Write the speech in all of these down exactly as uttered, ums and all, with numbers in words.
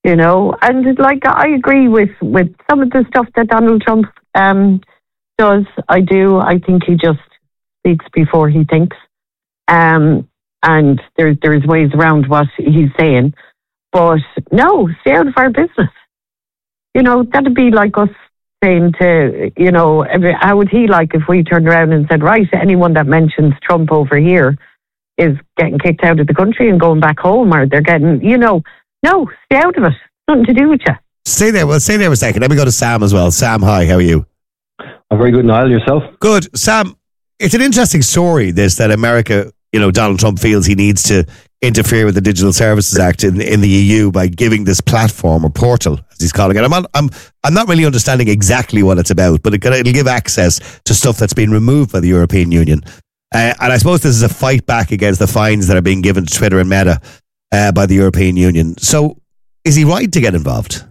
You know, and like I agree with, with some of the stuff that Donald Trump um, does. I do. I think he just speaks before he thinks. Um, and there's there's ways around what he's saying. But no, stay out of our business. You know, that'd be like us saying to, you know, every, how would he like if we turned around and said, right, anyone that mentions Trump over here is getting kicked out of the country and going back home, or they're getting, you know, no, stay out of it. Nothing to do with you. Stay there. Well, stay there for a second. Let me go to Sam as well. Sam, hi, how are you? I'm very good, Niall. Yourself? Good. Sam, it's an interesting story, this, that America, you know, Donald Trump feels he needs to interfere with the Digital Services Act in, in the E U by giving this platform or portal, as he's calling it. I'm on, I'm I'm not really understanding exactly what it's about, but it, it'll give access to stuff that's been removed by the European Union. Uh, and I suppose this is a fight back against the fines that are being given to Twitter and Meta uh, by the European Union. So is he right to get involved?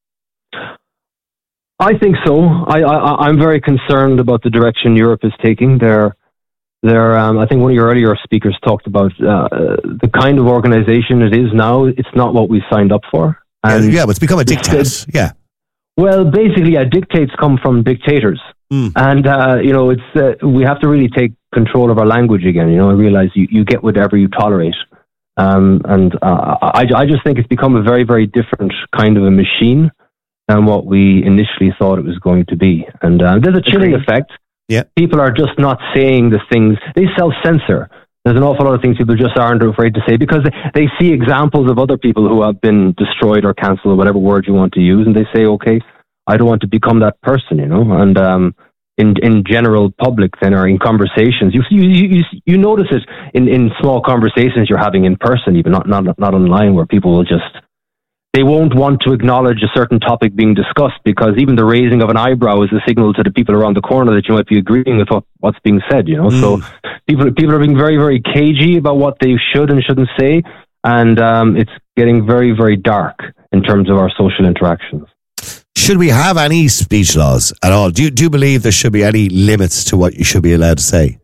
I think so. I, I, I'm very concerned about the direction Europe is taking. They're, they're, um, I think one of your earlier speakers talked about uh, the kind of organization it is now. It's not what we signed up for. And yeah, yeah, but it's become a dictate. Yeah. Well, basically, yeah, dictates come from dictators. Mm. And, uh, you know, it's uh, we have to really take control of our language again, you know, and realize you, you get whatever you tolerate. Um, and uh, I, I just think it's become a very, very different kind of a machine than what we initially thought it was going to be. And uh, there's a chilling effect. Yeah. People are just not saying the things. They self-censor. There's an awful lot of things people just aren't afraid to say because they, they see examples of other people who have been destroyed or cancelled, or whatever word you want to use, and they say, okay, I don't want to become that person, you know. And um, in in general public, then, or in conversations, you you you, you notice it in, in small conversations you're having in person, even not not not online, where people will just, they won't want to acknowledge a certain topic being discussed because even the raising of an eyebrow is a signal to the people around the corner that you might be agreeing with what, what's being said, you know. Mm. So people people are being very, very cagey about what they should and shouldn't say, and um, it's getting very, very dark in terms of our social interactions. Should we have any speech laws at all? Do you, do you believe there should be any limits to what you should be allowed to say?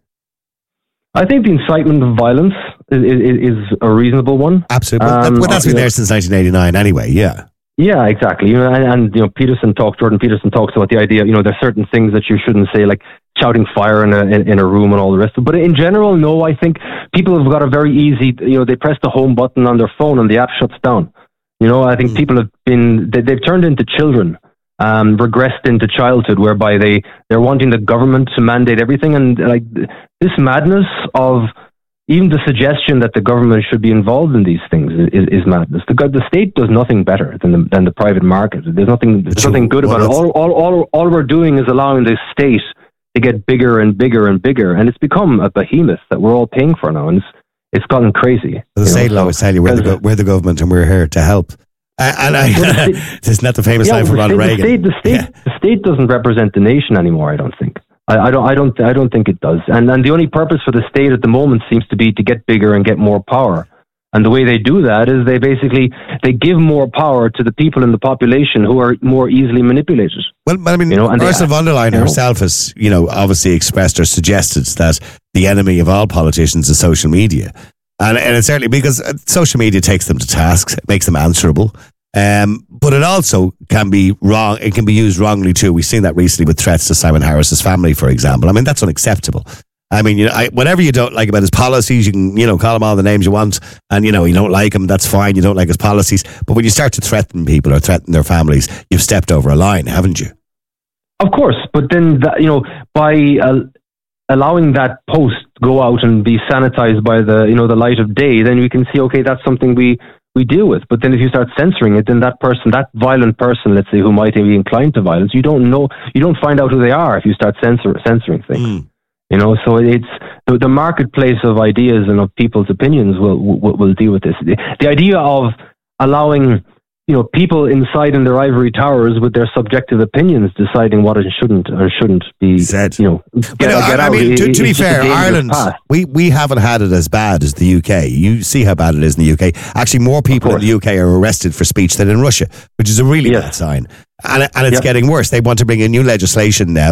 I think the incitement of violence is, is, is a reasonable one. Absolutely. Um, well, that's been there know, since nineteen eighty-nine anyway, yeah. Yeah, exactly. You know, and, and you know, Peterson talks, Jordan Peterson talks about the idea, you know, there's certain things that you shouldn't say, like shouting fire in a, in, in a room and all the rest of it. But in general, no, I think people have got a very easy, you know, they press the home button on their phone and the app shuts down. You know, I think mm. people have been, they, they've turned into children. Um, regressed into childhood, whereby they, they're wanting the government to mandate everything. And like this madness of even the suggestion that the government should be involved in these things is, is madness. The, the state does nothing better than the, than the private market. There's nothing, there's nothing good about it. All, all, all, all we're doing is allowing the state to get bigger and bigger and bigger. And it's become a behemoth that we're all paying for now. And it's, it's gotten crazy. The state law is telling you we're the, go- we're the government and we're here to help. Uh, and I, isn't that the famous yeah, line from the Ronald state, Reagan? The state, the, state, yeah. the state doesn't represent the nation anymore. I don't think. I, I don't. I don't. I don't think it does. And and the only purpose for the state at the moment seems to be to get bigger and get more power. And the way they do that is they basically they give more power to the people in the population who are more easily manipulated. Well, I mean, you know, Ursula von der Leyen herself has, you know, obviously expressed or suggested that the enemy of all politicians is social media. And, and it's certainly because social media takes them to task, it makes them answerable. Um, but it also can be wrong. It can be used wrongly too. We've seen that recently with threats to Simon Harris's family, for example. I mean, that's unacceptable. I mean, you know, I, whatever you don't like about his policies, you can, you know, call him all the names you want. And, you know, you don't like him, that's fine. You don't like his policies. But when you start to threaten people or threaten their families, you've stepped over a line, haven't you? Of course. But then, that, you know, by... Uh, allowing that post go out and be sanitized by the, you know, the light of day, then we can see, okay, that's something we, we deal with. But then if you start censoring it, then that person, that violent person, let's say, who might be inclined to violence, you don't know, you don't find out who they are if you start censor, censoring things. Mm. You know, so it's the, the marketplace of ideas and of people's opinions will, will, will deal with this. The, the idea of allowing, you know, people inside in their ivory towers with their subjective opinions deciding what it shouldn't or shouldn't be said. You know, get, you know get I, out. I mean, it, to, to be fair, Ireland, path. we, we haven't had it as bad as the U K. You see how bad it is in the U K. Actually, more people in the U K are arrested for speech than in Russia, which is a really yes. bad sign. And, and it's yep. getting worse. They want to bring in new legislation now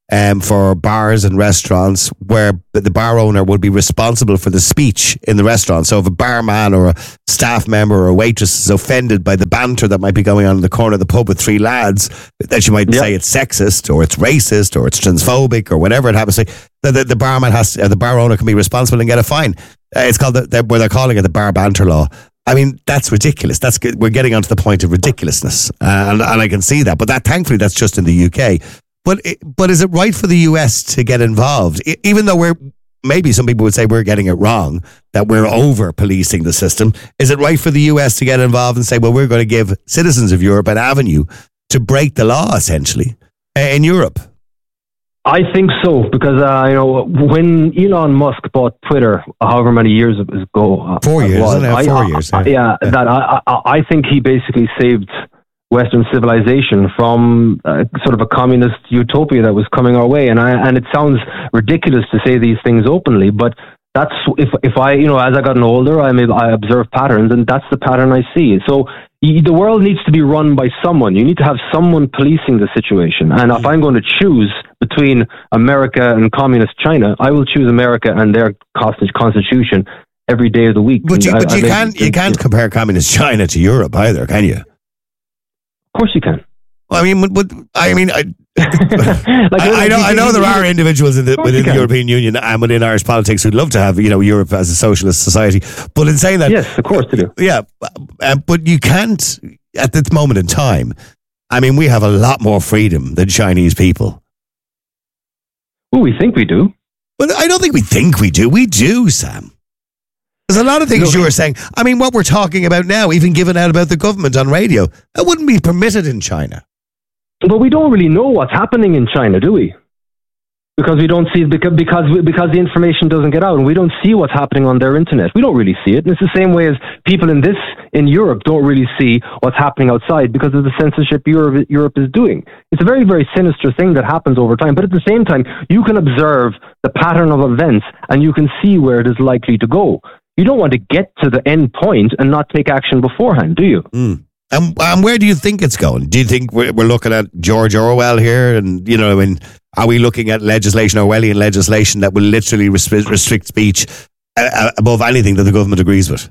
um, for bars and restaurants where the bar owner would be responsible for the speech in the restaurant. So if a barman or a staff member or a waitress is offended by the banter that might be going on in the corner of the pub with three lads, that you might yep. say it's sexist or it's racist or it's transphobic or whatever it happens to be, the, the, the barman has to, uh, the bar owner can be responsible and get a fine. Uh, it's called, the, the, where they're calling it the bar banter law. I mean, that's ridiculous. That's good. We're getting onto the point of ridiculousness. Uh, and, and I can see that. But that, thankfully, that's just in the U K. But but is it right for the U S to get involved? I, even though we're, maybe some people would say we're getting it wrong, that we're over policing the system. Is it right for the U S to get involved and say, well, we're going to give citizens of Europe an avenue to break the law, essentially, uh, in Europe? I think so, because uh, you know, when Elon Musk bought Twitter, however many years ago, uh, four years, was, isn't it? I, Four I, years, I, yeah. yeah, that I, I, I think he basically saved Western civilization from uh, sort of a communist utopia that was coming our way. And I, and it sounds ridiculous to say these things openly, but that's if if I, you know, as I gotten older, I may, I observe patterns, and that's the pattern I see. So the world needs to be run by someone. You need to have someone policing the situation. And if I'm going to choose between America and communist China, I will choose America and their constitution every day of the week. But you, I, but you can't you can't compare communist China to Europe either, can you? Of course you can. Well, I mean, but, I mean, I, like, I, I know, I know there are individuals in the, within the European Union and within Irish politics who'd love to have, you know, Europe as a socialist society. But in saying that, yes, of course they do. Yeah, uh, but you can't at this moment in time. I mean, we have a lot more freedom than Chinese people. Well, we think we do. But I don't think we think we do. We do, Sam. There's a lot of things no. you were saying. I mean, what we're talking about now, even given out about the government on radio, that wouldn't be permitted in China. But we don't really know what's happening in China, do we? Because we don't see because because because the information doesn't get out, and we don't see what's happening on their internet. We don't really see it. And it's the same way as people in this in Europe don't really see what's happening outside because of the censorship Europe Europe is doing. It's a very very sinister thing that happens over time. But at the same time, you can observe the pattern of events, and you can see where it is likely to go. You don't want to get to the end point and not take action beforehand, do you? Mm. And, and where do you think it's going? Do you think we're, we're looking at George Orwell here? And, you know, I mean, are we looking at legislation, Orwellian legislation, that will literally restrict, restrict speech uh, above anything that the government agrees with?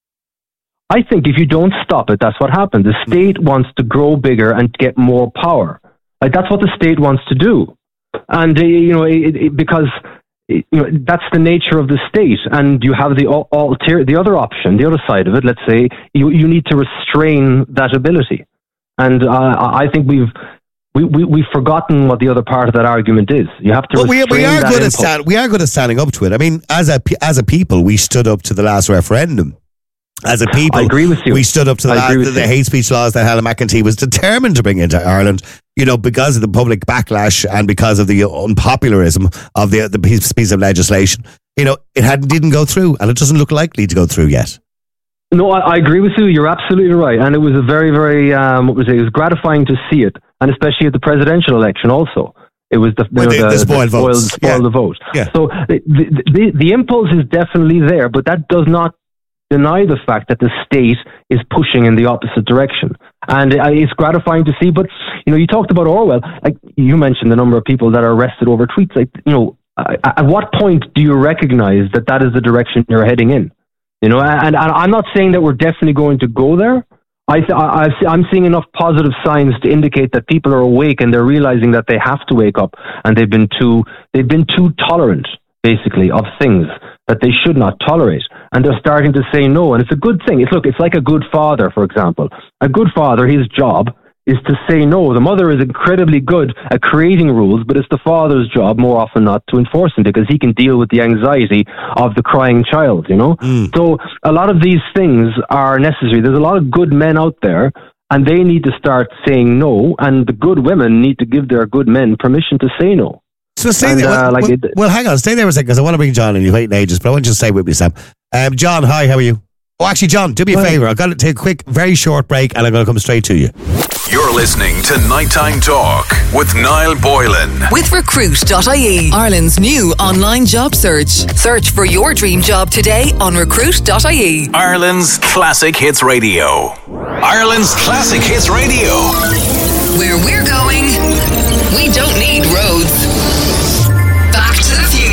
I think if you don't stop it, that's what happens. The state wants to grow bigger and get more power. Like, that's what the state wants to do. And, uh, you know, it, it, because... You know, that's the nature of the state, and you have the alter, the other option, the other side of it. Let's say you you need to restrain that ability, and uh, I think we've we, we we've forgotten what the other part of that argument is. You have to. Well, we, we are that good at stand, we are good at standing up to it. I mean, as a as a people, we stood up to the last referendum. As a people, I agree with you. We stood up to the, last, the, the hate speech laws that Helen McEntee was determined to bring into Ireland, you know, because of the public backlash and because of the unpopularism of the the piece, piece of legislation. You know, it had didn't go through, and it doesn't look likely to go through yet. No, I, I agree with you. You're absolutely right, and it was a very, very um, what was it? It was gratifying to see it, and especially at the presidential election. Also, it was the you know, the, the, the spoiled the votes, spoiled, spoiled yeah. the vote. Yeah. So the, the the impulse is definitely there, but that does not deny the fact that the state is pushing in the opposite direction. And it's gratifying to see. But, you know, you talked about Orwell. Like, you mentioned the number of people that are arrested over tweets. Like, you know, at what point do you recognize that that is the direction you're heading in? You know, and, and I'm not saying that we're definitely going to go there. I th- I, I'm seeing enough positive signs to indicate that people are awake and they're realizing that they have to wake up, and they've been too they've been too tolerant, basically, of things that they should not tolerate. And they're starting to say no. And it's a good thing. It's, look, it's like a good father, for example. A good father, his job is to say no. The mother is incredibly good at creating rules, but it's the father's job more often not to enforce them, because he can deal with the anxiety of the crying child, you know? Mm. So a lot of these things are necessary. There's a lot of good men out there, and they need to start saying no, and the good women need to give their good men permission to say no. So stay and, there. Well, uh, like well, it, well, hang on. Stay there for a second, because I want to bring John in. You're waiting ages, but I want you to stay with me, Sam. Um, John, hi, how are you? Oh, actually, John, do me a favour. I've got to take a quick, very short break, and I'm going to come straight to you. You're listening to Nighttime Talk with Niall Boylan. With Recruit dot I E, Ireland's new online job search. Search for your dream job today on Recruit dot I E. Ireland's Classic Hits Radio. Ireland's Classic Hits Radio. Where we're going, we don't need roads.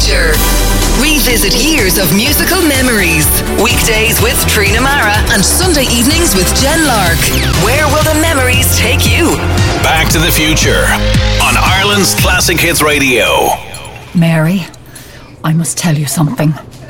future. Revisit years of musical memories. Weekdays with Trina Mara and Sunday evenings with Jen Lark. Where will the memories take you? Back to the Future on Ireland's Classic Hits Radio. Mary, I must tell you something.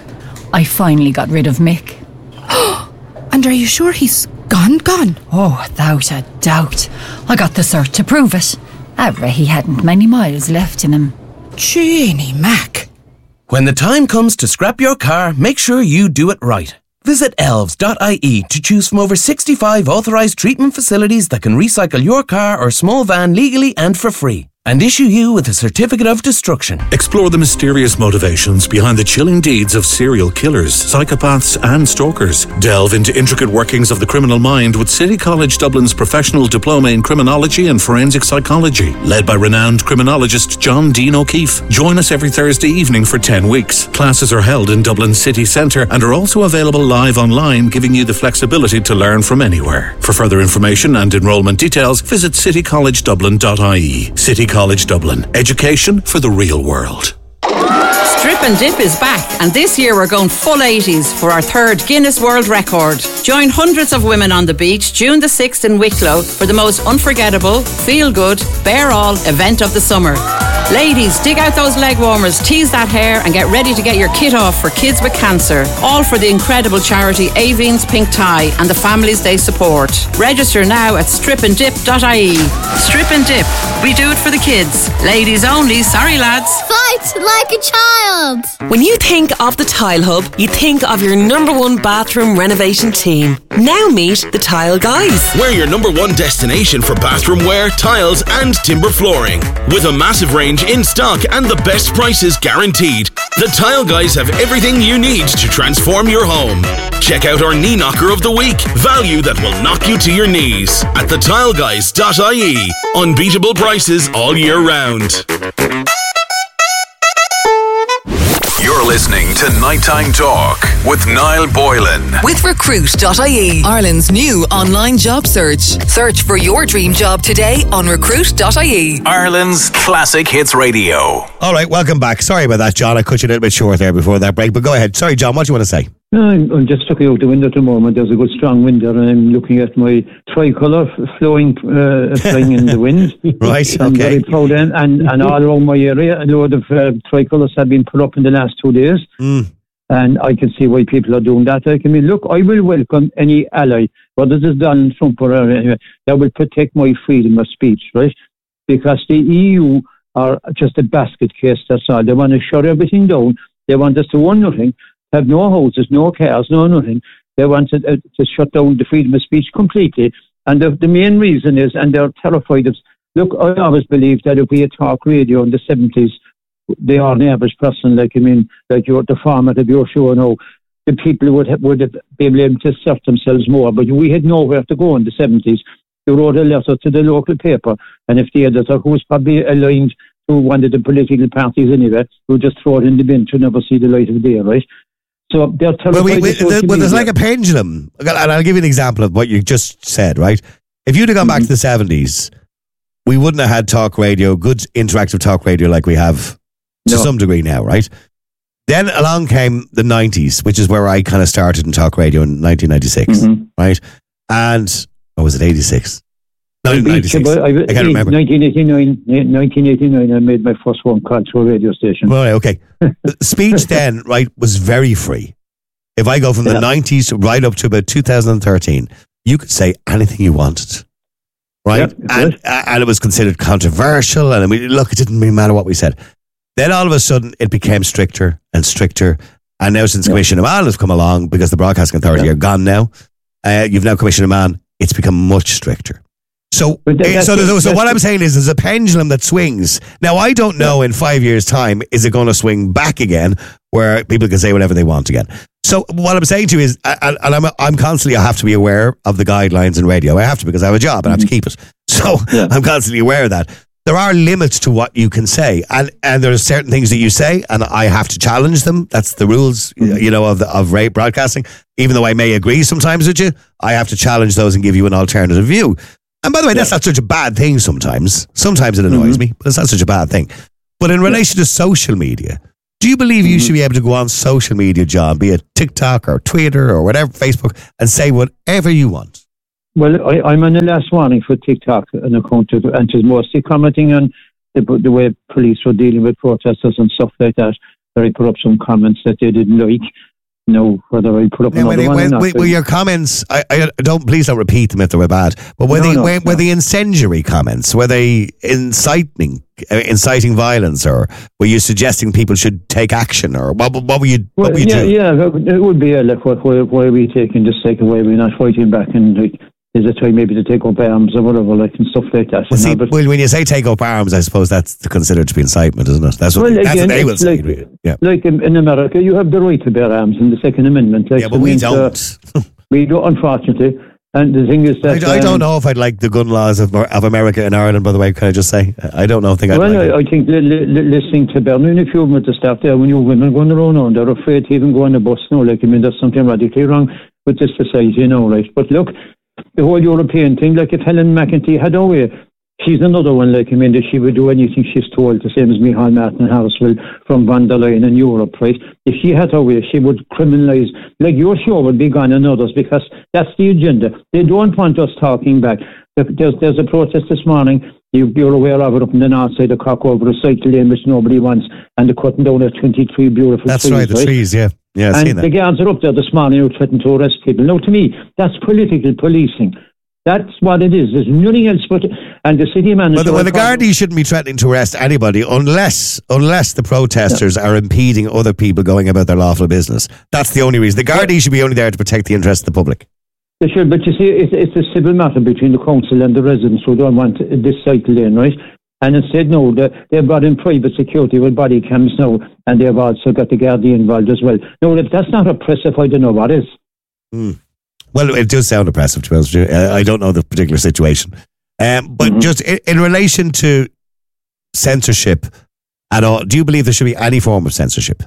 I finally got rid of Mick. And are you sure he's gone, gone? Oh, without a doubt. I got the cert to prove it. However, he hadn't many miles left in him. Jeannie Mac. When the time comes to scrap your car, make sure you do it right. Visit elves dot I E to choose from over sixty-five authorised treatment facilities that can recycle your car or small van legally and for free, and issue you with a certificate of destruction. Explore the mysterious motivations behind the chilling deeds of serial killers, psychopaths and stalkers. Delve into intricate workings of the criminal mind with City College Dublin's professional diploma in criminology and forensic psychology, led by renowned criminologist John Dean O'Keefe. Join us every Thursday evening for ten weeks. Classes are held in Dublin city centre and are also available live online, giving you the flexibility to learn from anywhere. For further information and enrolment details, visit city college dublin dot I E. City College Dublin. Education for the real world. Strip and Dip is back, and this year we're going full eighties for our third Guinness World Record. Join hundreds of women on the beach June the sixth in Wicklow for the most unforgettable, feel-good, bear-all event of the summer. Ladies, dig out those leg warmers, tease that hair, and get ready to get your kit off for kids with cancer. All for the incredible charity Aveen's Pink Tie and the families they support. Register now at strip and dip dot I E. Strip and Dip. We do it for the kids. Ladies only, sorry lads. Fight like a child. When you think of the Tile Hub, you think of your number one bathroom renovation team. Now meet the Tile Guys. We're your number one destination for bathroom wear, tiles and timber flooring. With a massive range in stock and the best prices guaranteed, the Tile Guys have everything you need to transform your home. Check out our knee knocker of the week, value that will knock you to your knees, at the tile guys dot I E. Unbeatable prices all year round. You're listening to Nighttime Talk with Niall Boylan. With recruit dot I E, Ireland's new online job search. Search for your dream job today on recruit dot I E. Ireland's Classic Hits Radio. All right, welcome back. Sorry about that, John. I cut you a little bit short there before that break, but go ahead. Sorry, John, what do you want to say? I'm, I'm just looking out the window at the moment. There's a good strong wind there, and I'm looking at my tricolour flowing, uh, flying in the wind. Right, I'm okay. very proud, and, and, and all around my area, a load of uh, tricolours have been put up in the last two days. Mm. And I can see why people are doing that. I mean, look, I will welcome any ally, whether it's Donald Trump or anyway, that will protect my freedom of speech, right? Because the E U are just a basket case, that's all. They want to shut everything down. They want us to own nothing, have no houses, no cars, no nothing. They want to, uh, to shut down the freedom of speech completely. And the, the main reason is, and they're terrified of, look, I always believed that if we had talk radio in the seventies, the ordinary average person, like, I mean, like you're the format of your show now, the people would have, would have been able to assert themselves more. But we had nowhere to go in the seventies. You wrote a letter to the local paper, and if the editor, who was probably aligned to one of the political parties anyway, would just throw it in the bin to never see the light of day, right? So they're terrified. Well, we, we, the, well there's like a pendulum. And I'll give you an example of what you just said, right? If you'd have gone mm-hmm. back to the seventies, we wouldn't have had talk radio, good interactive talk radio like we have to no. some degree now, right? Then along came the nineties, which is where I kind of started in talk radio in nineteen ninety-six, mm-hmm. right? And, or was it eighty-six? No, ninety-six. I, I can't remember. nineteen eighty-nine, nineteen eighty-nine, I made my first phone call to a radio station. Right, okay. Speech then, right, was very free. If I go from the yeah. nineties right up to about two thousand thirteen, you could say anything you wanted, right? Yep, and, and it was considered controversial, and I mean, look, it didn't really matter what we said. Then all of a sudden, it became stricter and stricter, and now since yep. Commissioner Man has come along, because the Broadcasting Authority yep. are gone now, uh, you've now Commissioner Man, it's become much stricter. So, that, so, so, so what I'm saying is there's a pendulum that swings. Now, I don't know in five years' time, is it going to swing back again where people can say whatever they want again? So what I'm saying to you is, and, and I'm, I'm constantly, I have to be aware of the guidelines in radio. I have to, because I have a job and I have to keep it. So yeah. I'm constantly aware of that. There are limits to what you can say, and, and there are certain things that you say, and I have to challenge them. That's the rules, you know, of the, of broadcasting. Even though I may agree sometimes with you, I have to challenge those and give you an alternative view. And by the way, yeah. that's not such a bad thing sometimes. Sometimes it annoys mm-hmm. me, but it's not such a bad thing. But in relation yeah. to social media, Do you believe you mm-hmm. should be able to go on social media, John, be it TikTok or Twitter or whatever, Facebook, and say whatever you want? Well, I, I'm on the last warning for TikTok an account, to, and it's mostly commenting on the, the way police were dealing with protesters and stuff like that. Where I put up some comments that they didn't like. No, whether I put up now, another they, one when, or not. Were, were your comments, I, I don't, please don't repeat them if they were bad, but were, no, they, no, were, no. were they incendiary comments? Were they inciting uh, inciting violence, or were you suggesting people should take action, or what, what were you, what well, were you yeah, doing? Yeah, it would be, uh, like, why, why are we taking this like away? We're not fighting back, and like, is it time maybe to take up arms or whatever, like, and stuff like that. Well, see, know, but, well, when you say take up arms, I suppose that's considered to be incitement, isn't it? That's what, well, that's again, what they will say. Like, yeah. like in, in America, you have the right to bear arms in the Second Amendment. Like, yeah, but we means, don't. Uh, we do, unfortunately. And the thing is that... I, I don't um, know if I'd like the gun laws of of America and Ireland, by the way, can I just say? I don't know. Think I'd well, like I, I think li- li- listening to Bernard, if you're with the staff there, when you women going around on, they're afraid to even go on the bus now. Like, I mean, there's something radically wrong with this society, you know, right? But look, the whole European thing, like if Helen McEntee had her way, she's another one, like, I mean, that she would do anything she's told, the same as Micheál Martin Harris will from von der Leyen in Europe, right? If she had her way, she would criminalise, like your show would be gone and others, because that's the agenda. They don't want us talking back. There's, there's a protest this morning, you, you're aware of it, up in the north side of Cork over a cycle lane which nobody wants, and they're cutting down at twenty-three beautiful that's trees. That's right, the right? trees, yeah. Yeah, I've and seen that. The guards are up there this morning who threatened to arrest people. Now, to me, that's political policing. That's what it is. There's nothing else but... And the city manager... Well, the, well, the Gardaí shouldn't be threatening to arrest anybody unless unless the protesters yeah. are impeding other people going about their lawful business. That's the only reason. The Gardaí yeah. should be only there to protect the interests of the public. They should, but you see, it's, it's a civil matter between the council and the residents who don't want this cycle in, right? And instead, no, they've brought in private security with body cams now, and they've also got the Gardaí involved as well. No, if that's not oppressive, I don't know what is. Mm. Well, it does sound oppressive, to be honest with you. Uh, I don't know the particular situation. Um, but mm-hmm. just in, in relation to censorship at all, do you believe there should be any form of censorship?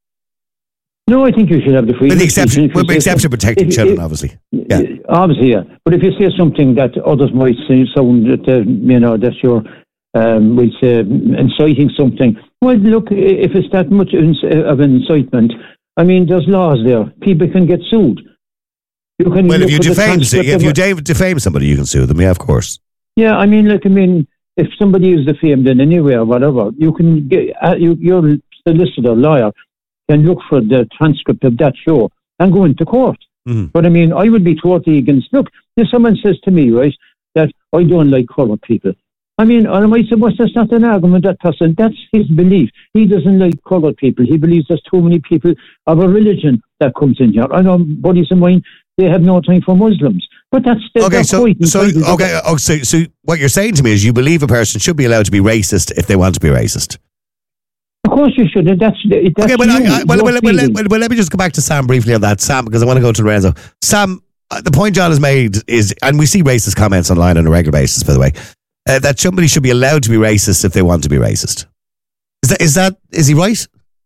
No, I think you should have the freedom. With the exception, with the exception of protecting if, children, if, obviously. Yeah. Obviously, yeah. But if you say something that others might say, sound that, uh, you know, that you're, um, we'll say, inciting something, well, look, if it's that much of an incitement, I mean, there's laws there. People can get sued. You can well, if you defame, if you defame somebody, you can sue them. Yeah, of course. Yeah, I mean, like, I mean, if somebody is defamed in any way or whatever, you can get, uh, you, your solicitor, lawyer, can look for the transcript of that show and go into court. Mm-hmm. But I mean, I would be totally against. Look, if someone says to me, right, that I don't like coloured people, I mean, I might say, well, that's not an argument, that person. That's his belief. He doesn't like coloured people. He believes there's too many people of a religion that comes in here. I know buddies of mine, they have no time for Muslims. But that's the okay. So, so okay. Oh, so, so what you're saying to me is you believe a person should be allowed to be racist if they want to be racist. Of course you should. That's, that's okay. Well, I, I, well, well, well, well, well, let me just go back to Sam briefly on that, Sam, because I want to go to Lorenzo. Sam, uh, the point John has made is, and we see racist comments online on a regular basis, by the way, uh, that somebody should be allowed to be racist if they want to be racist. Is that is that is he right?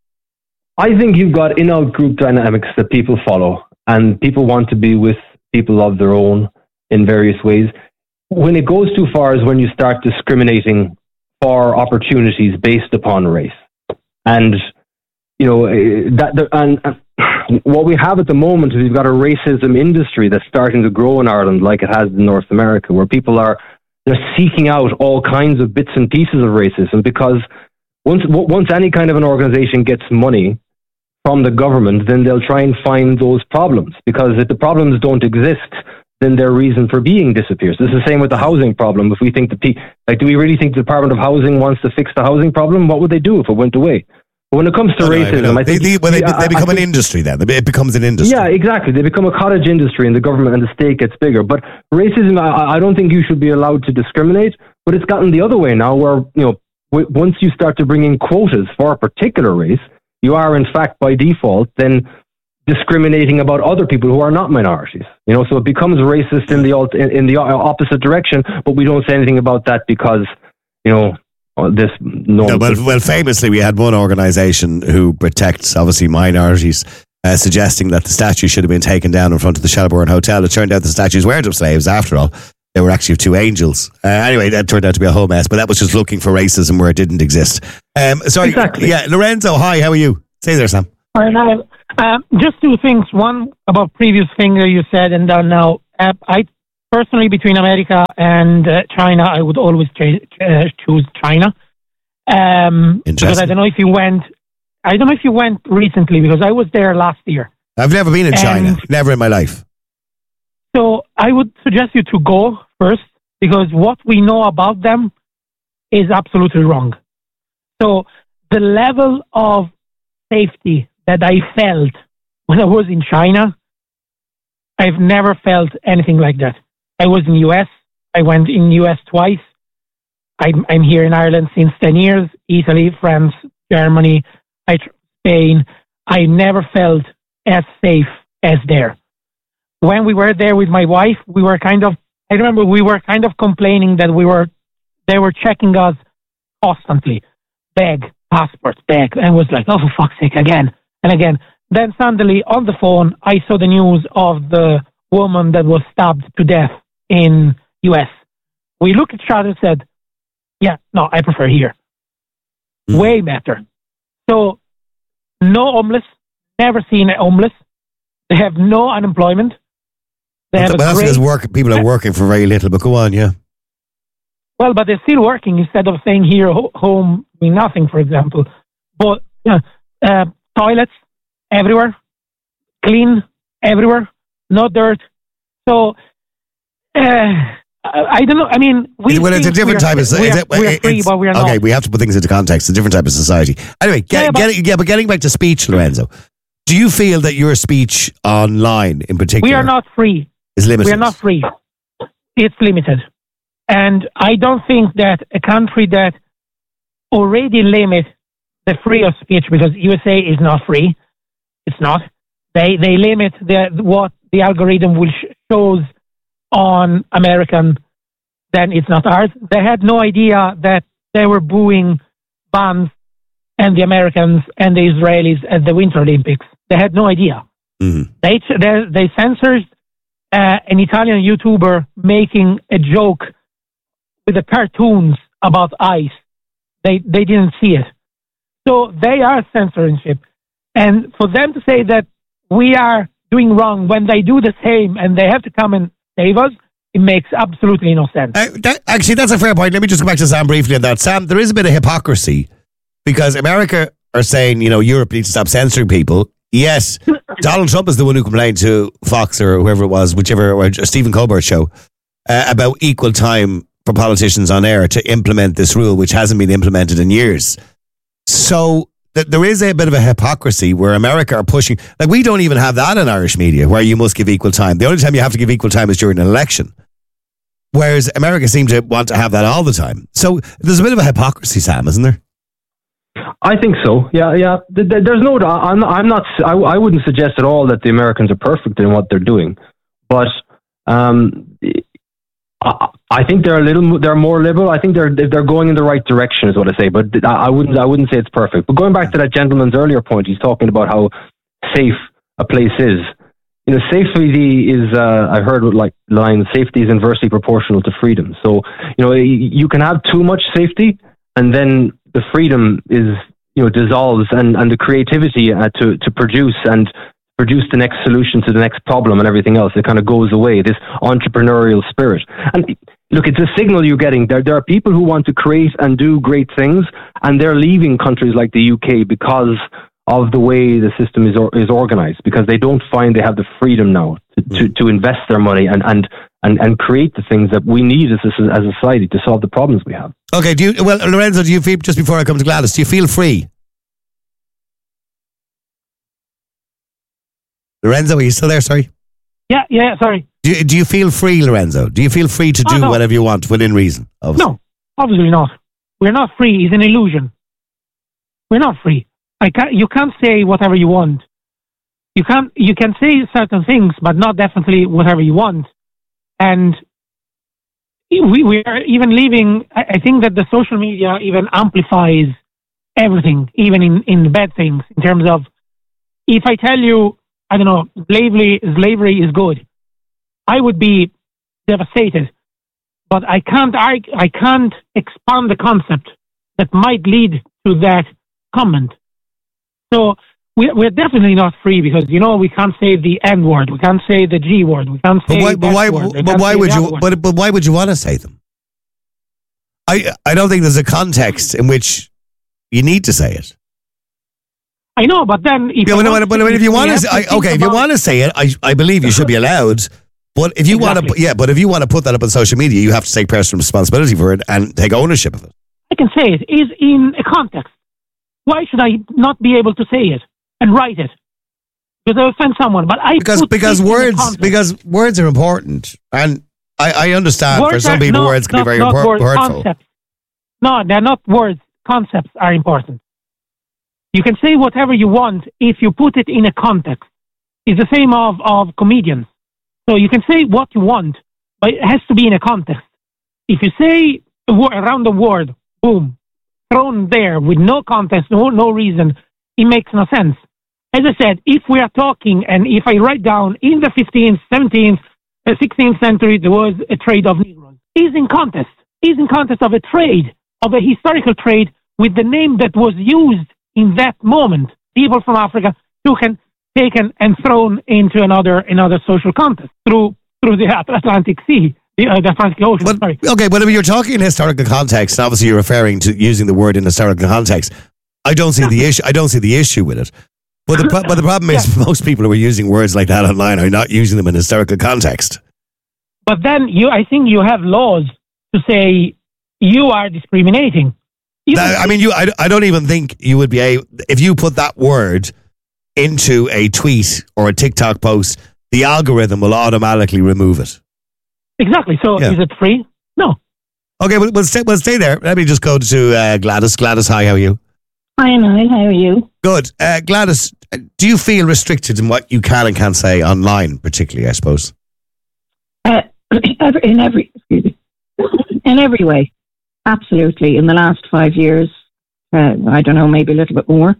I think you've got in-out group dynamics that people follow, and people want to be with people of their own in various ways. When it goes too far is when you start discriminating for opportunities based upon race. And, you know, that, and what we have at the moment is we've got a racism industry that's starting to grow in Ireland like it has in North America, where people are, they're seeking out all kinds of bits and pieces of racism, because once, once any kind of an organization gets money from the government, then they'll try and find those problems, because if the problems don't exist, then their reason for being disappears. It's the same with the housing problem. If we think the pe- like, do we really think the Department of Housing wants to fix the housing problem? What would they do if it went away? But when it comes to oh, racism, no, I think they, they, well, they, they become I, I an industry. Then it becomes an industry. Yeah, exactly. They become a cottage industry, and the government and the state gets bigger. But racism, I, I don't think you should be allowed to discriminate. But it's gotten the other way now, where, you know, w- once you start to bring in quotas for a particular race, you are in fact by default then discriminating about other people who are not minorities. You know, so it becomes racist in the alt- in, in the opposite direction. But we don't say anything about that because, you know, this. No, no well, well, famously, we had one organisation who protects obviously minorities, uh, suggesting that the statue should have been taken down in front of the Shelbourne Hotel. It turned out the statues weren't of slaves after all. they were actually two angels. Uh, anyway, that turned out to be a whole mess, but that was just looking for racism where it didn't exist. Um, sorry, Exactly. yeah, Lorenzo, hi, how are you? Say there, Sam. All right, now, um, just two things. One about previous thing that you said, and then now, uh, I personally, between America and uh, China, I would always ch- uh, choose China. Um, because I don't know if you went, I don't know if you went recently, because I was there last year. I've never been in And- China, never in my life. So I would suggest you to go first, because what we know about them is absolutely wrong. So the level of safety that I felt when I was in China, I've never felt anything like that. I was in U S. I went in U S twice. I'm, I'm here in Ireland since ten years, Italy, France, Germany, I, Spain. I never felt as safe as there. When we were there with my wife, we were kind of, I remember we were kind of complaining that we were, they were checking us constantly. Bag, passport, bag. And was like, oh, for fuck's sake, again and again. Then suddenly on the phone, I saw the news of the woman that was stabbed to death in U S. We looked at each other and said, yeah, no, I prefer here. Mm. Way better. So no homeless, never seen a homeless. They have no unemployment. They But have that's a great, because work, people are working for very little, but go on, yeah. well, but they're still working instead of staying here ho- home doing nothing, for example. But uh, uh, toilets everywhere, clean everywhere, no dirt. So uh, I, I don't know. I mean, we well, it's a different we are, type of we are, it, we are free, it's- but we are okay, not. we have to put things into context. It's a different type of society. Anyway, get, Yeah, but- getting, yeah, but getting back to speech, Lorenzo, do you feel that your speech online in particular We are not free. is limited? We are not free. It's limited. And I don't think that a country that already limit the free of speech, because U S A is not free, it's not. They they limit the what the algorithm will sh- shows on American, then it's not ours. They had no idea that they were booing bands and the Americans and the Israelis at the Winter Olympics. They had no idea. Mm-hmm. They they, they censored uh, an Italian YouTuber making a joke with the cartoons about ice. They they didn't see it. So they are censorship. And for them to say that we are doing wrong when they do the same and they have to come and save us, it makes absolutely no sense. Uh, that, actually, that's a fair point. Let me just go back to Sam briefly on that. Sam, there is a bit of hypocrisy because America are saying, you know, Europe needs to stop censoring people. Yes, Donald Trump is the one who complained to Fox or whoever it was, whichever, or Stephen Colbert show, uh, about equal time for politicians on air to implement this rule, which hasn't been implemented in years. So th- there is a bit of a hypocrisy where America are pushing, like we don't even have that in Irish media, where you must give equal time. The only time you have to give equal time is during an election. Whereas America seem to want to have that all the time. So there's a bit of a hypocrisy, Sam, isn't there? I think so. Yeah, yeah. Th- th- There's no. I'm. I'm not. I, I wouldn't suggest at all that the Americans are perfect in what they're doing, but um, I, I think they're a little. They're more liberal. I think they're they're going in the right direction, is what I say. But I wouldn't. I wouldn't say it's perfect. But going back to that gentleman's earlier point, he's talking about how safe a place is. You know, safety is. Uh, I heard like line. Safety is inversely proportional to freedom. So you know, you can have too much safety, and then the freedom is, you know, dissolves, and, and the creativity uh, to, to produce and produce the next solution to the next problem and everything else, it kind of goes away, this entrepreneurial spirit. And look, it's a signal you're getting. There, there are people who want to create and do great things, and they're leaving countries like the U K because of the way the system is or, is organized, because they don't find they have the freedom now to, to, to invest their money and, and, and, and create the things that we need as a, as a society to solve the problems we have. Okay, do you, well, Lorenzo, do you feel, just before I come to Gladys, do you feel free? Lorenzo, are you still there? Sorry. Yeah, yeah, sorry. Do you, do you feel free, Lorenzo? Do you feel free to do Oh, no. whatever you want within reason? Obviously. No, obviously not. We're not free. It's an illusion. We're not free. I can't, you can't say whatever you want. You can't. You can say certain things, but not definitely whatever you want. And we we are even living. I, I think that the social media even amplifies everything, even in, in bad things. In terms of, if I tell you, I don't know, slavery slavery is good, I would be devastated. but I can't argue, I can't expand the concept that might lead to that comment. So we're, we're definitely not free because, you know, we can't say the N word, we can't say the G word, we can't say but why, that but why, word, but why would you? But, but why would you want to say them? I I don't think there's a context in which you need to say it. I know, but then if yeah, I but, want but, to, but if you we want have to, to I, think okay, if you about- want to say it, I I believe you should be allowed. But if you want to, Exactly. yeah, but if you want to put that up on social media, you have to take personal responsibility for it and take ownership of it. I can say it is in a context. Why should I not be able to say it and write it? Because I offend someone, but I Because put because it in a words context. because words are important, and I, I understand for Words some are- people no, words can not- be very not impor- words, hurtful. Concepts. No, they're not words. Concepts are important. You can say whatever you want if you put it in a context. It's the same of, of comedians. So you can say what you want, but it has to be in a context. If you say a word, around the word, boom, thrown there with no context, no, no reason, it makes no sense. As I said, if we are talking and if I write down in the fifteenth, seventeenth, uh, sixteenth century, there was a trade of Negroes, is in context, is in context of a trade, of a historical trade with the name that was used in that moment. People from Africa took and taken and thrown into another another social context through through the Atlantic Sea, the, uh, the Atlantic Ocean. But, sorry. okay, but if you're talking in historical context, and obviously you're referring to using the word in historical context, I don't see the issue. I don't see the issue with it. But the pro- but the problem is most people who are using words like that online are not using them in historical context. But then you, I think you have laws to say you are discriminating. You Now, I mean, you. I, I don't even think you would be able if you put that word into a tweet or a TikTok post, the algorithm will automatically remove it. Exactly. So Yeah. is it free? No. Okay, we'll, we'll, stay, we'll stay there. Let me just go to uh, Gladys. Gladys, hi, how are you? Hi, Niall. How are you? Good. Uh, Gladys, uh, do you feel restricted in what you can and can't say online, particularly, I suppose? Uh, every, in every, excuse me, in every way, absolutely. In the last five years, uh, I don't know, maybe a little bit more.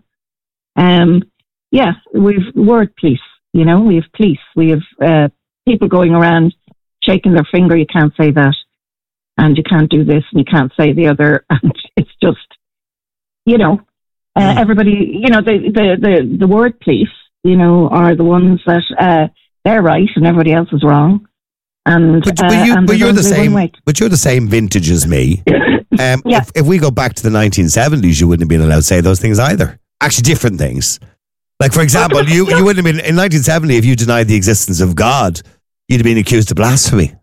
Um, yeah, we've word police. You know, we have police. We have uh, people going around shaking their finger. You can't say that, and you can't do this, and you can't say the other, and it's just, you know. Uh, everybody, you know, the, the, the, the word police, you know, are the ones that uh, they're right and everybody else is wrong. And But, uh, but, you, and but there's you're the only one same. way. But you're the same vintage as me. Um, Yeah. if, if we go back to the nineteen seventies, you wouldn't have been allowed to say those things either. Actually, different things. Like, for example, you, you wouldn't have been in nineteen seventy if you denied the existence of God. You'd have been accused of blasphemy.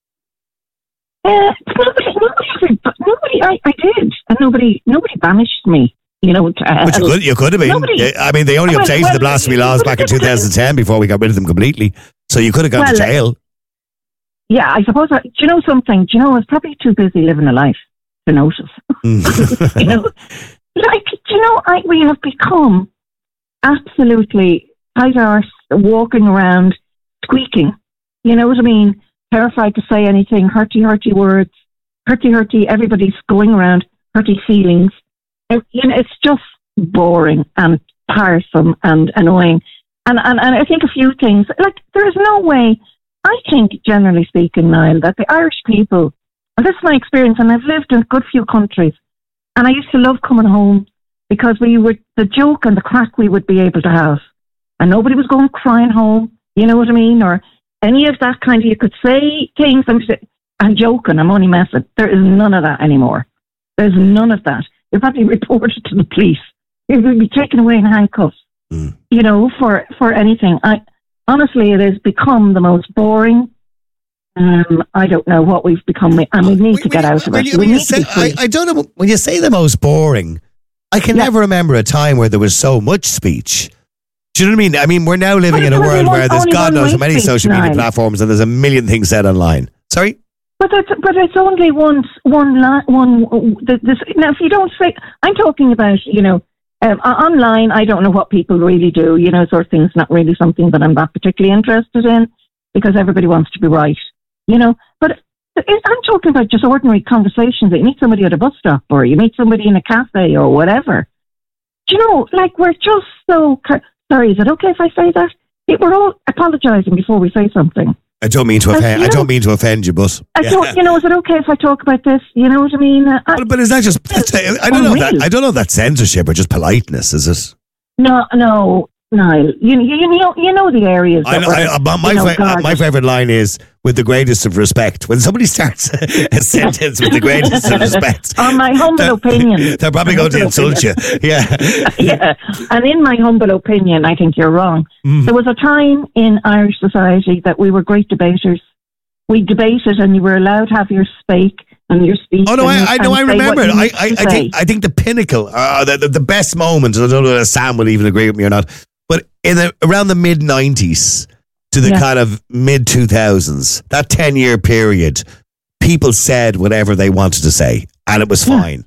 Uh, nobody, nobody, nobody I, I did, and nobody, nobody banished me. You know, to, uh, But you could, you could have been. Nobody. I mean, they only Well, updated well, the blasphemy laws back in two thousand ten before we got rid of them completely. So you could have gone to Well, jail. Yeah, I suppose. I, do you know something? Do you know I was probably too busy living a life to notice. you know, like do you know, I we have become absolutely tight arse, walking around, squeaking. You know what I mean? Terrified to say anything, hurty, hurty words, hurty, hurty. Everybody's going around, hurty feelings. And, you know, it's just boring and tiresome and annoying. And, and and I think a few things. Like there is no way. I think, generally speaking, Niall, that the Irish people, and this is my experience, and I've lived in a good few countries, and I used to love coming home because we would, the joke and the crack we would be able to have, and nobody was going crying home, you know what I mean, or any of that kind of, you could say things, I'm, I'm joking, I'm only messing. There is none of that anymore. There's none of that. You're probably reported to the police. You would be taken away in handcuffs, mm. you know, for, for anything. I Honestly, it has become the most boring. Um, I don't know what we've become, and we need to get out of it. We need say, to be free. I, I don't know. When you say the most boring, I can Yeah. never remember a time where there was so much speech. Do you know what I mean? I mean, we're now living But in a it's only world one- where there's only God knows one how many way social speech, media Niall. platforms, and there's a million things said online. Sorry? But it's, but it's only one, one, la- one, the- this, now if you don't say, I'm talking about, you know, um, o- online, I don't know what people really do, you know, sort of thing's not really something that I'm that particularly interested in because everybody wants to be right, you know, but it, I'm talking about just ordinary conversations that you meet somebody at a bus stop or you meet somebody in a cafe or whatever. Do you know, like we're just so, ca- sorry, is it okay if I say that? It, we're all apologising before we say something. I don't mean to And, offend. you I know- don't mean to offend you, but I don't, you know, is it okay if I talk about this? You know what I mean? Uh, I, but, but is that just? That's, I don't know. That, I don't know if that's censorship or just politeness. Is it? no, no, Niall. You, you, you know, you know the areas. I, That know, were, I, my my, you know, fa- guarded. my favorite line is with the greatest of respect. When somebody starts a sentence with the greatest of respect, On my humble they're, opinion, they're probably My going to humble insult you. opinion. Yeah, yeah. And in my humble opinion, I think you're wrong. Mm. There was a time in Irish society that we were great debaters. We debated, and you were allowed to have your speak and your speech. Oh no, and, I, I know, I and say what remember. you I, needed I, to I say. think, I think the pinnacle, uh, the, the the best moment. I don't know if Sam will even agree with me or not, but in the around the mid nineties to the Yeah. kind of mid two thousands, that ten year period, people said whatever they wanted to say, and it was fine.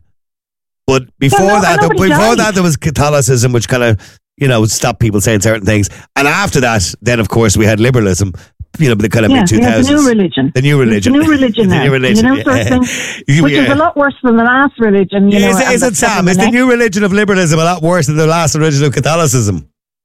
But before no, that, and there, nobody before died. that, there was Catholicism, which kind of you know stopped people saying certain things, and after that, then of course we had liberalism. You know, the kind of Yeah, mid two we have thousands. the new religion. The new religion. The new religion the now. new religion. You know, sort of yeah. thing, which is Yeah. a lot worse than the last religion. You Yeah, know, is it, and is that's it Sam? something Is the next. new religion of liberalism a lot worse than the last religion of Catholicism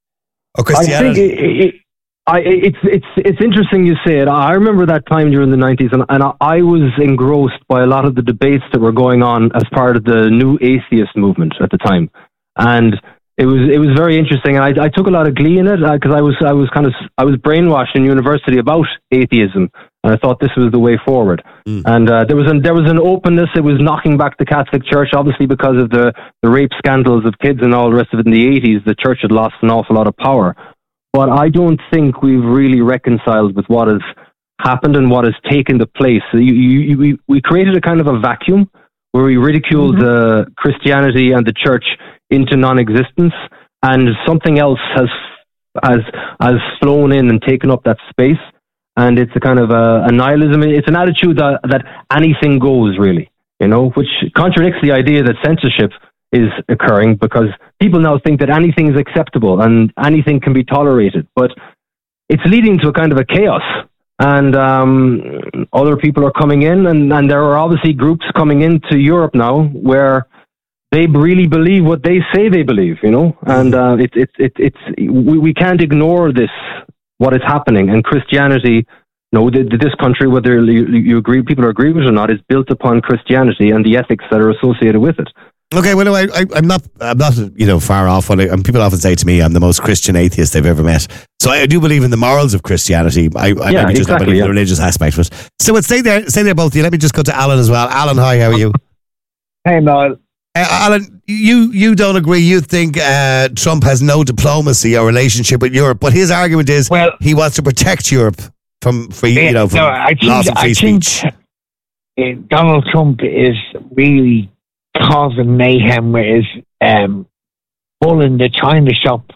or I think Christianity? it, it, I, it's it's it's interesting you say it. I remember that time during the nineties, and, and I was engrossed by a lot of the debates that were going on as part of the new atheist movement at the time, and it was it was very interesting. And I, I took a lot of glee in it because I was I was kind of I was brainwashed in university about atheism, and I thought this was the way forward. Mm. And uh, there was an there was an openness. It was knocking back the Catholic Church, obviously because of the the rape scandals of kids and all the rest of it in the eighties. The church had lost an awful lot of power. But I don't think we've really reconciled with what has happened and what has taken the place. So you, you, you, we, we created a kind of a vacuum where we ridiculed mm-hmm. uh, Christianity and the church into non-existence, and something else has has has flown in and taken up that space. And it's a kind of a, a nihilism. It's an attitude that, that anything goes, really, you know, which contradicts the idea that censorship is occurring, because people now think that anything is acceptable and anything can be tolerated, but it's leading to a kind of a chaos. And um, other people are coming in, and, and there are obviously groups coming into Europe now where they really believe what they say they believe, you know, and uh, it's it's it, it's we, we can't ignore this, what is happening. And Christianity, you know, the, the, this country, whether you, you agree, people agree with it or not, is built upon Christianity and the ethics that are associated with it. Okay, well, I, I, I'm not, I'm not, you know, far off. What I, and people often say to me, I'm the most Christian atheist they've ever met. So I, I do believe in the morals of Christianity. I, I Yeah, maybe just not exactly, believe in yeah. the religious aspect of it. So, stay there, stay there, both of you. Let me just go to Alan as well. Alan, hi, how are you? Hey, Niall. Uh, Alan, you you don't agree. You think uh, Trump has no diplomacy or relationship with Europe, but his argument is well, he wants to protect Europe from free, yeah, you know, from no, I think, loss of free I speech. think uh, Donald Trump is really causing mayhem with his um, bull in the China shop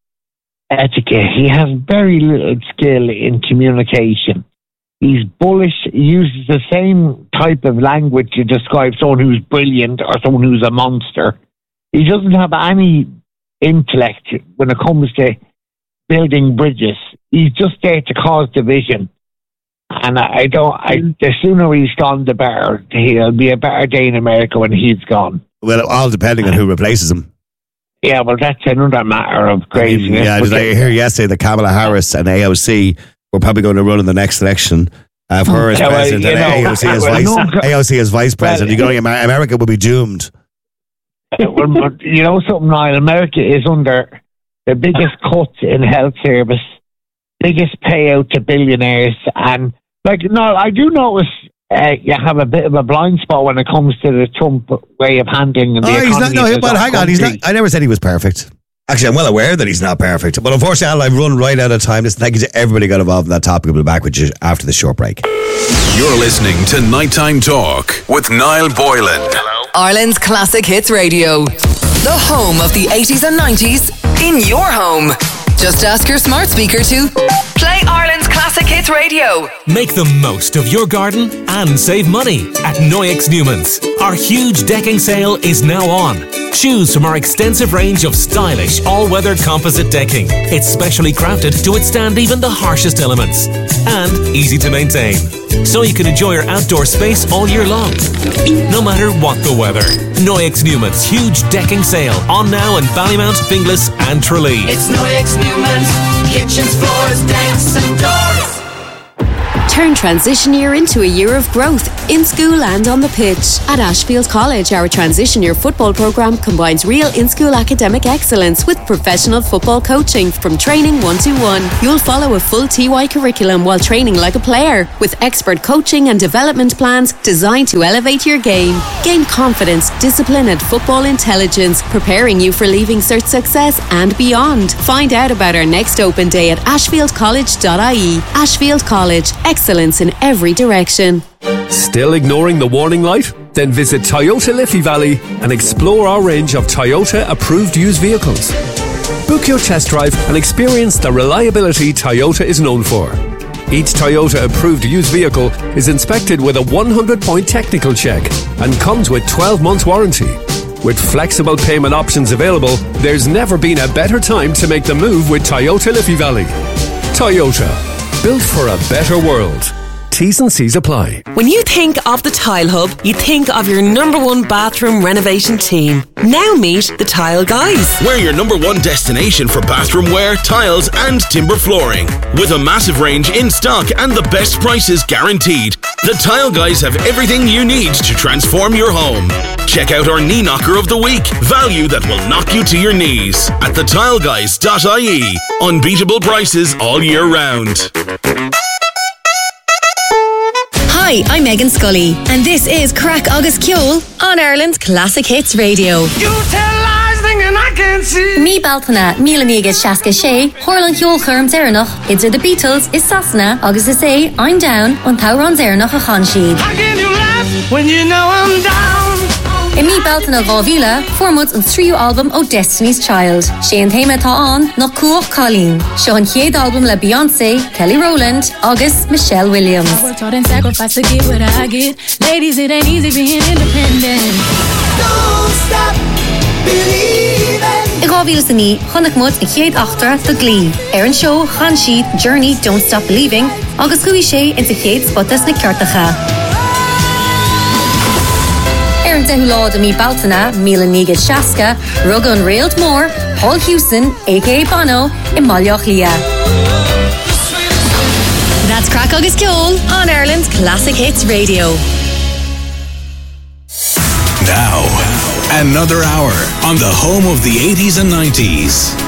etiquette. He has very little skill in communication. He's bullish, he uses the same type of language to describe someone who's brilliant or someone who's a monster. He doesn't have any intellect when it comes to building bridges. He's just there to cause division. And I, I don't, I, the sooner he's gone, the better. He'll be a better day in America when he's gone. Well, all depending on who replaces him. Yeah, well, that's another matter of craziness. Yeah, did I hear yesterday that Kamala Harris and A O C were probably going to run in the next election? Have her as Yeah, well, president you and know, A O C as well, vice, no- A O C as vice president. You're going, Amer- America will be doomed. Well, but you know something, Niall? America is under the biggest cuts in health service, biggest payout to billionaires, and like, no, I do notice uh, you have a bit of a blind spot when it comes to the Trump way of handling the Oh, economy. he's not. No, of his but own hang on, he's not. country. I never said he was perfect. Actually, I'm well aware that he's not perfect. But unfortunately, Alan, I've run right out of time. Listen, thank you to everybody who got involved in that topic. We'll be back with you after the short break. You're listening to Nighttime Talk with Niall Boylan. Ireland's Classic Hits Radio. The home of the eighties and nineties in your home. Just ask your smart speaker to play Ireland's Classic Hits Radio. Make the most of your garden and save money at Noyex Newman's. Our huge decking sale is now on. Choose from our extensive range of stylish all-weather composite decking. It's specially crafted to withstand even the harshest elements. And easy to maintain. So you can enjoy your outdoor space all year long. No matter what the weather. Noyex Newman's huge decking sale on now in Ballymount, Finglas and Tralee. It's Noyex Newman's kitchens, floors, decks and doors. Turn transition year into a year of growth, in school and on the pitch. At Ashfield College, our transition year football programme combines real in-school academic excellence with professional football coaching from training one-to-one. You'll follow a full T Y curriculum while training like a player, with expert coaching and development plans designed to elevate your game. Gain confidence, discipline and football intelligence, preparing you for Leaving Cert success and beyond. Find out about our next open day at ashfield college dot I E. Ashfield College, excellence in every direction. Still ignoring the warning light? Then visit Toyota Liffey Valley and explore our range of Toyota approved used vehicles. Book your test drive and experience the reliability Toyota is known for. Each Toyota approved used vehicle is inspected with a one hundred point technical check and comes with twelve months warranty. With flexible payment options available, there's never been a better time to make the move with Toyota Liffey Valley. Toyota, built for a better world. T's and C's apply. When you think of the Tile Hub, you think of your number one bathroom renovation team. Now meet the Tile Guys. We're your number one destination for bathroom wear, tiles and timber flooring. With a massive range in stock and the best prices guaranteed, the Tile Guys have everything you need to transform your home. Check out our knee knocker of the week. Value that will knock you to your knees at the tile guys dot I E. Unbeatable prices all year round. Hi, I'm Megan Scully, and this is Crack Agus Ceol on Ireland's Classic Hits Radio. You tell lies thinking I can't see. Mi Baltana, Míle Shaska Shay, Horlan Ceol Churm Zernach, Idir the Beatles, is Sasna, Agus is A, I'm Down, on Tauron Zernach a Khanshid. How can you laugh when you know I'm down? In Mi Baltana Ravila, formats an trio album o Destiny's Child. She and Thema Ta On, no Cour Colleen. Show an Hied album La Beyoncé, Kelly Rowland, August Michelle Williams. I worked hard and sacrificed to get what I get. Ladies, it ain't easy being independent. Don't stop believing. I Ravila Sani, Chonak Mut, a Hied Achter, The Glee. Aaron Show, Khanshid, Journey, Don't Stop Believing. August Louis Shea, into Hied Spotas na Kjartacha. Dehulad Mi Baltana, Míle Nígad Shaska, Rugun Railed Moore, Paul Hewson, aka Bono, in Malioch Lia. That's Crack Agus Ceol on Ireland's Classic Hits Radio. Now, another hour on the home of the eighties and nineties.